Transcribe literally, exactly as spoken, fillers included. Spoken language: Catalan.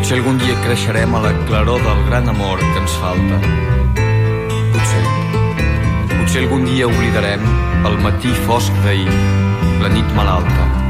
Potser algun dia creixerem a la claror del gran amor que ens falta. Potser. Potser algun dia oblidarem el matí fosc d'ahir, la nit malalta.